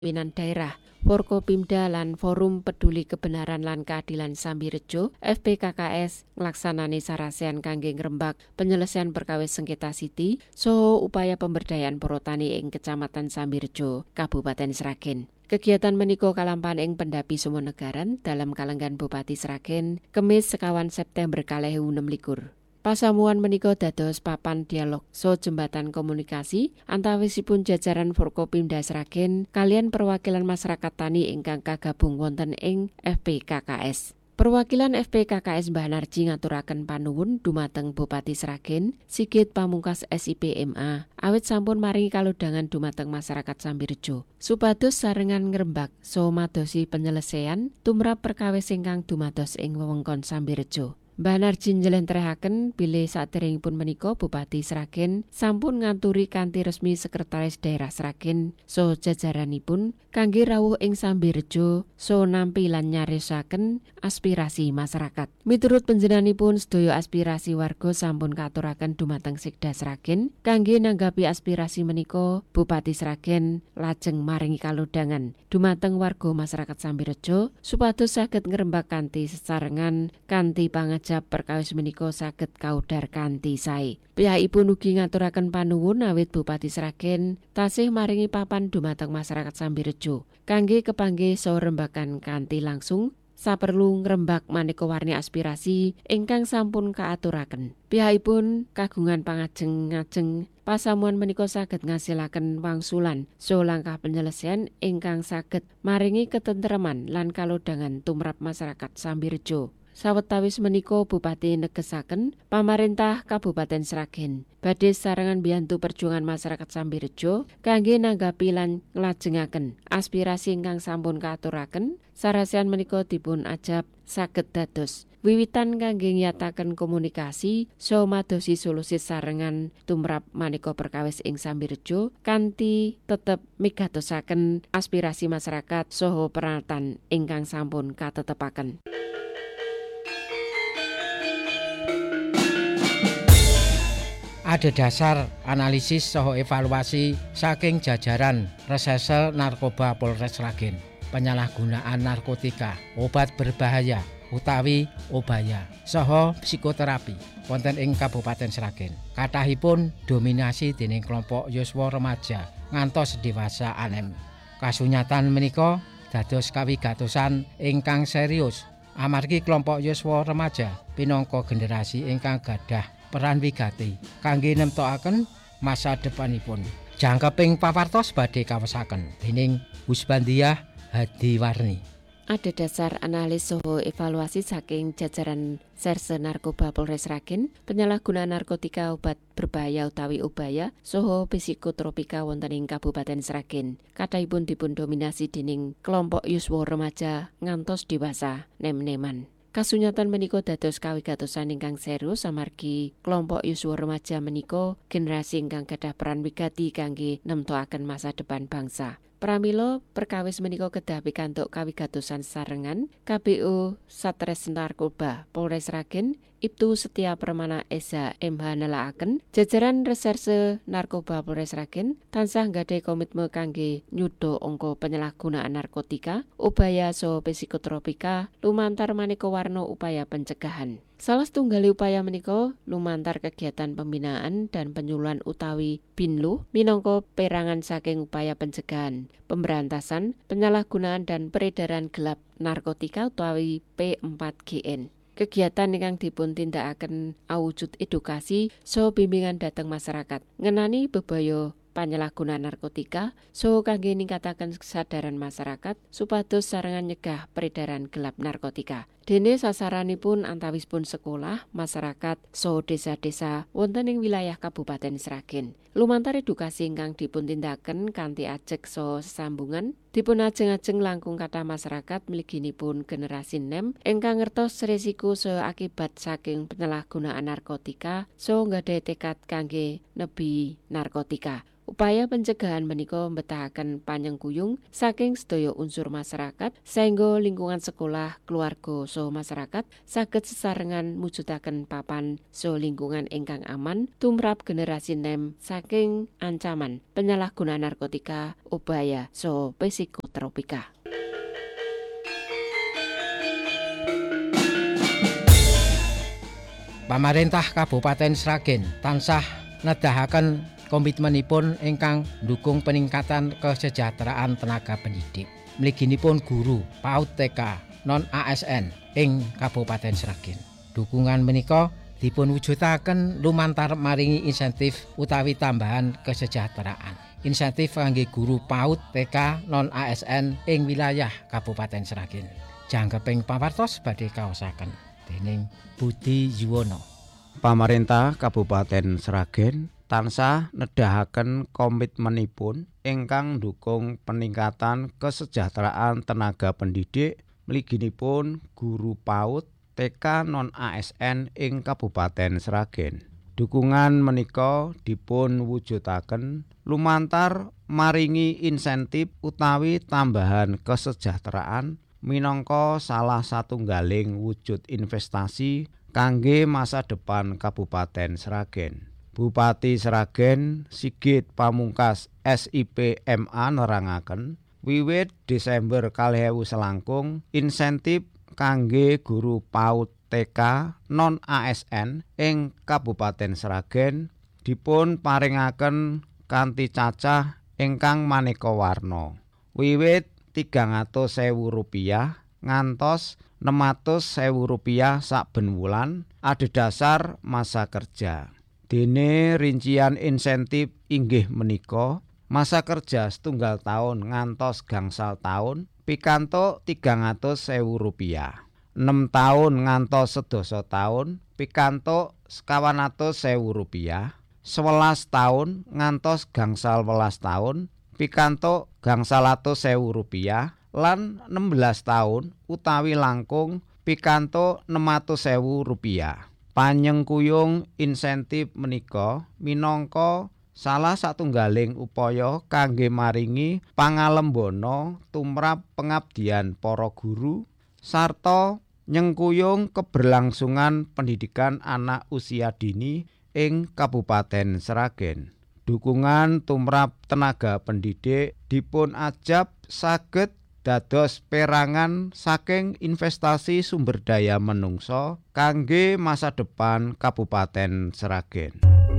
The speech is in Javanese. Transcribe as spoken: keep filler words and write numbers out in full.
Pimpinan Daerah, Forkopimda lan Forum Peduli Kebenaran lan Keadilan Sambirejo F P K K S nglaksanani sarasean kangge ngrembak penyelesaian perkawis sengketa siti saha upaya pemberdayaan para tani ing Kecamatan Sambirejo, Kabupaten Sragen. Kegiatan menika kalampahan ing Pendapi Sumonegaran dalam kalenggan Bupati Sragen Kemis sekawan September kalih ewu enem likur. Pasamuan menika dados papan dialog so jembatan komunikasi antawisipun jajaran Forkopimda Sragen kalian perwakilan masyarakat tani ingkang kagabung wonten ing F P K K S. Perwakilan F P K K S Mbah Narji ngaturaken panuwun dumateng Bupati Sragen Sigit Pamungkas S I P M A awit sampun maringi kalodhangan dumateng masyarakat Sambirejo supados sarengan ngrembak so madosi penyelesaian tumrap perkawis ingkang dumados ing wewengkon Sambirejo. Mbah Narji njlentrèhaken bilih saderengipun menika Bupati Sragen sampun nganturi kanthi resmi Sekretaris Daerah Sragen so jajaranipun kangge rawuh ing Sambirejo so nampi lan nyarisaken aspirasi masyarakat. Miturut panjenenganipun sedaya aspirasi warga sampun katuraken dumateng Sekda Sragen kangge nanggapi aspirasi menika Bupati Sragen lajeng maringi kalodhangan dumateng warga masyarakat Sambirejo supados saged ngrembak kanthi sesarengan kanthi pangajap perkawis menika saged kaudar kanthi sae. Piyakipun ugi ngaturaken panuwun awit Bupati Sragen tasih maringi papan dumateng masyarakat Sambirejo kangge kepanggih saha rembakan kanthi langsung saperlu ngrembak maneka warni aspirasi ingkang sampun kaaturaken. Piyakipun kagungan pangajeng-ngajeng pasamuan menika saged ngasilaken wangsulan so langkah penyelesaian ingkang saged maringi ketentreman lan kalodhangan tumrap masyarakat Sambirejo. Sawetawis menika Bupati negesaken pamarentah Kabupaten Sragen badhe sarengan biyantu perjuangan masyarakat Sambirejo kangge nanggapi lan nglajengaken aspirasi ingkang sampun kaaturaken. Sarasean menika dipun ajab saged dados wiwitan kangge nyataken komunikasi so madosi solusi sarengan tumrap maneka perkawis ing Sambirejo kanthi tetep migatosaken aspirasi masyarakat saha peranatan ingkang sampun katetepaken. Ada dasar analisis saha evaluasi saking jajaran Reserse Narkoba Polres Sragen. Penyalahgunaan narkotika, obat berbahaya utawi obaya, saha psikoterapi wonten ing Kabupaten Sragen. Kathahipun dominasi dening kelompok yuswa remaja ngantos dewasa anem. Kasunyatan menika dados kawigatosan ingkang serius amargi kelompok yuswa remaja pinangka generasi ingkang gadah peran wigati kangge nemtokaken masa depanipun. Jangkeping pawartos badhe kawesaken dening Husbandiah Hadiwarni. Ada dasar analis saha evaluasi saking jajaran Serse Narkoba Polres Sragen penyalahgunaan narkotika obat berbahaya utawi obaya saha psikotropika wonten ing Kabupaten Sragen. Kathahipun dipun dominasi dening kelompok yuswa remaja ngantos dewasa nem-neman. Kasunyatan menika dados kawigatosan ingkang serius amargi kelompok yuswa remaja menika generasi ingkang gadah peran wigati kangge nemtokaken masa depan bangsa. Pramila perkawis menika kedah pikantuk kawigatosan sarengan K B O Satres Narkoba Polres Sragen Ibtu Setia Permana Esa M H nelakaken jajaran Reserse Narkoba Polres Sragen tansah nggadahi komitmen kangge nyuda angka penyalahgunaan narkotika, obaya saha psikotropika lumantar maneka warna upaya pencegahan. Salah setunggali upaya menika lumantar kegiatan pembinaan dan penyuluhan utawi Binlu minangka perangan saking upaya pencegahan, pemberantasan, penyalahgunaan dan peredaran gelap narkotika utawi P empat G N. Kegiatan ingkang dipun tindakaken awujud edukasi saha bimbingan dhateng masyarakat ngenani bebaya penyalahgunaan narkotika saha kangge ningkataken kesadaran masyarakat supados sarengan nyegah peredaran gelap narkotika. Dene sasaranipun antawispun sekolah, masyarakat, saha desa-desa wonten ing wilayah Kabupaten Sragen. Lumantar edukasi ingkang dipun tindakaken kanthi ajeg saha sesambungan, dipun ajeng-ajeng langkung kathah masyarakat mliginipun generasi nem ingkang ngertos resiko saha akibat saking penyalahgunaan narkotika saha nggadahi tekad kangge nebi narkotika. Upaya pencegahan menika mbetahaken panyengkuyung saking sedaya unsur masyarakat saengga lingkungan sekolah, keluarga saha masyarakat saged sesarengan mujudaken papan saha lingkungan ingkang aman tumrap generasi nem saking ancaman penyalahgunaan narkotika, obaya, saha psikotropika. Pamarentah Kabupaten Sragen tansah nedahaken komitmenipun ingkang ndukung peningkatan kesejahteraan tenaga pendidik. Mliginipun guru PAUD T K non A S N ing Kabupaten Sragen. Dukungan menika dipun wujudaken lumantar maringi insentif utawi tambahan kesejahteraan. Insentif kangge guru PAUD T K non A S N ing wilayah Kabupaten Sragen. Janggeping pawartos badhe kaosaken dening Budi Yuwono. Pamarentah Kabupaten Sragen tansah nedahaken komitmenipun ingkang ndukung peningkatan kesejahteraan tenaga pendidik mliginipun guru PAUD T K non A S N ing Kabupaten Sragen. Dukungan menika dipun wujudaken lumantar maringi insentif utawi tambahan kesejahteraan minangka salah satunggaling wujud investasi kangge masa depan Kabupaten Sragen. Bupati Sragen Sigit Pamungkas S I P M A nerangaken wiwit Desember kalih ewu selangkung insentif kangge guru PAUD T K non A S N ing Kabupaten Sragen dipun paringaken kanthi cacah ingkang maneka warna. Wiwit tigang atus ewu rupiah ngantos enam atus ewu rupiah saben wulan adhedhasar masa kerja. Dene rincian insentif inggih menika masa kerja setunggal tahun ngantos gangsal tahun pikantuk tigang atus ewu rupiah. enam tahun ngantos sedasa tahun pikantuk sekawan atus ewu rupiah. sewelas tahun ngantos gangsal welas tahun pikantuk gangsal atus ewu rupiah lan enam belas tahun utawi langkung pikantuk enam atus ewu rupiah. Panyengkuyung insentif menika minangka salah satunggaling upaya kangge maringi pangalembana tumrap pengabdian para guru sarta nyengkuyung keberlangsungan pendidikan anak usia dini ing Kabupaten Sragen. Dukungan tumrap tenaga pendidik dipun ajab saged dados perangan saking investasi sumber daya menungso kangge masa depan Kabupaten Sragen.